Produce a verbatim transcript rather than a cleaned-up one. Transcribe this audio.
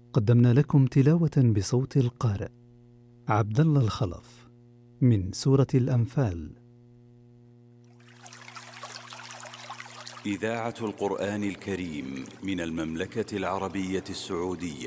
قدمنا لكم تلاوة بصوت القارئ عبد الله الخلف من سورة الأنفال. إذاعة القرآن الكريم من المملكة العربية السعودية